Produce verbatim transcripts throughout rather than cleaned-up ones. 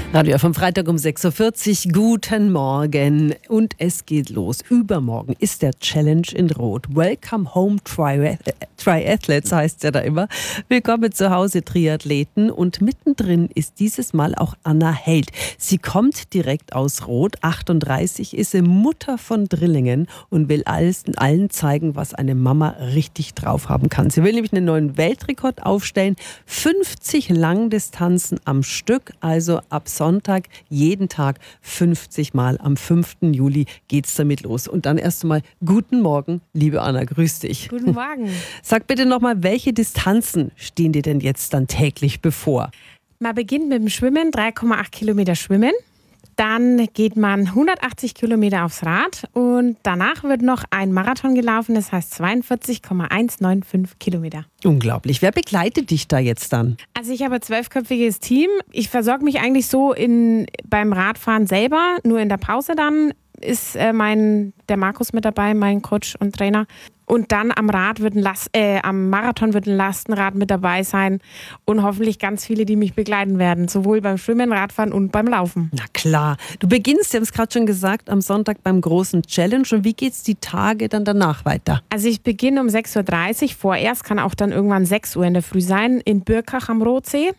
Radio vom Freitag um sechs Uhr vierzig. Guten Morgen. Und es geht los. Übermorgen ist der Challenge in Rot. Welcome Home Triath- Triathletes heißt es ja da immer. Willkommen zu Hause Triathleten. Und mittendrin ist dieses Mal auch Anna Held. Sie kommt direkt aus Rot. achtunddreißig ist sie, Mutter von Drillingen und will alles, allen zeigen, was eine Mama richtig drauf haben kann. Sie will nämlich einen neuen Weltrekord aufstellen. fünfzig Langdistanzen am Stück, also ab Sonntag, jeden Tag fünfzig Mal. Am fünften Juli geht's damit los. Und dann erst einmal guten Morgen, liebe Anna, grüß dich. Guten Morgen. Sag bitte nochmal, welche Distanzen stehen dir denn jetzt dann täglich bevor? Man beginnt mit dem Schwimmen, drei Komma acht Kilometer schwimmen. Dann geht man hundertachtzig Kilometer aufs Rad und danach wird noch ein Marathon gelaufen, das heißt zweiundvierzig Komma hundertfünfundneunzig Kilometer. Unglaublich. Wer begleitet dich da jetzt dann? Also ich habe ein zwölfköpfiges Team. Ich versorge mich eigentlich so in, beim Radfahren selber, nur in der Pause dann ist äh, mein, der Markus mit dabei, mein Coach und Trainer. Und dann am Rad wird ein Last, äh, am Marathon wird ein Lastenrad mit dabei sein und hoffentlich ganz viele, die mich begleiten werden, sowohl beim Schwimmen, Radfahren und beim Laufen. Na klar. Du beginnst, Sie haben es gerade schon gesagt, am Sonntag beim großen Challenge. Und wie geht's die Tage dann danach weiter? Also ich beginne um sechs Uhr dreißig, vorerst kann auch dann irgendwann sechs Uhr in der Früh sein, in Birkach am Rotsee.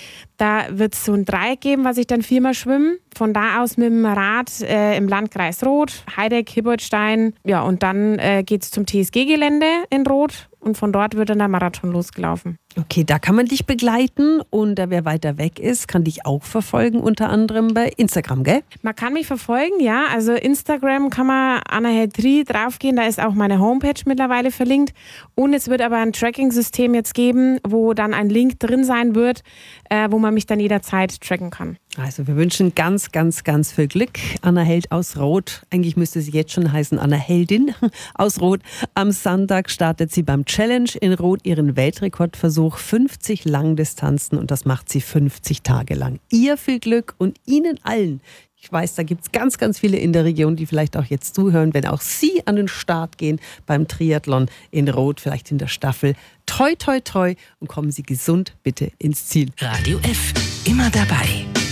Da wird es so ein Dreieck geben, was ich dann viermal schwimme. Von da aus mit dem Rad äh, im Landkreis Rot, Heideck, Hibbertstein. Ja, und dann äh, geht es zum T S G-Gelände in Rot. Und von dort wird dann der Marathon losgelaufen. Okay, da kann man dich begleiten. Und äh, wer weiter weg ist, kann dich auch verfolgen, unter anderem bei Instagram, gell? Man kann mich verfolgen, ja. Also Instagram kann man Anna Held Tri draufgehen. Da ist auch meine Homepage mittlerweile verlinkt. Und es wird aber ein Tracking-System jetzt geben, wo dann ein Link drin sein wird, äh, wo man mich dann jederzeit tracken kann. Also wir wünschen ganz, ganz, ganz viel Glück. Anna Held aus Rot. Eigentlich müsste sie jetzt schon heißen Anna Heldin aus Rot. Am Sonntag startet sie beim Challenge in Rot ihren Weltrekordversuch. fünfzig Langdistanzen und das macht sie fünfzig Tage lang. Ihr viel Glück und Ihnen allen. Ich weiß, da gibt es ganz, ganz viele in der Region, die vielleicht auch jetzt zuhören, wenn auch Sie an den Start gehen beim Triathlon in Rot, vielleicht in der Staffel. Toi, toi, toi und kommen Sie gesund bitte ins Ziel. Radio F, immer dabei.